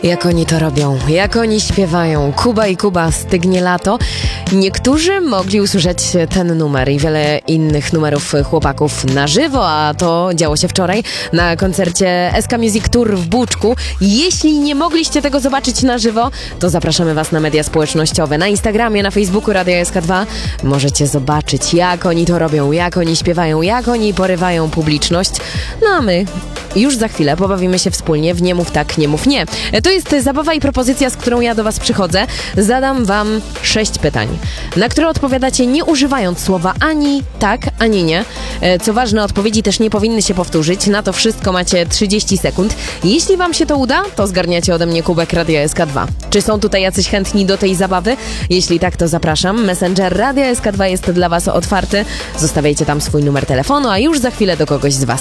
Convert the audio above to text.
Jak oni to robią, jak oni śpiewają. Kuba i Kuba, stygnie lato. Niektórzy mogli usłyszeć ten numer i wiele innych numerów chłopaków na żywo, a to działo się wczoraj na koncercie SK Music Tour w Buczku. Jeśli nie mogliście tego zobaczyć na żywo, to zapraszamy Was na media społecznościowe. Na Instagramie, na Facebooku Radia SK2 możecie zobaczyć, jak oni to robią, jak oni śpiewają, jak oni porywają publiczność. No a my już za chwilę pobawimy się wspólnie w Nie mów tak, nie mów nie. To jest zabawa i propozycja, z którą ja do Was przychodzę. Zadam Wam 6 pytań, na które odpowiadacie nie używając słowa ani tak, ani nie. Co ważne, odpowiedzi też nie powinny się powtórzyć. Na to wszystko macie 30 sekund. Jeśli Wam się to uda, to zgarniacie ode mnie kubek Radia SK2. Czy są tutaj jacyś chętni do tej zabawy? Jeśli tak, to zapraszam. Messenger Radia SK2 jest dla Was otwarty. Zostawiajcie tam swój numer telefonu, a już za chwilę do kogoś z Was.